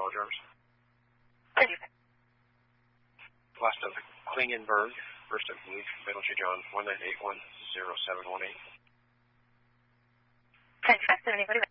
large arms. Thank you. Last of Klingenberg, first of Luke, Middle J. John, 19810718. Fantastic. Anybody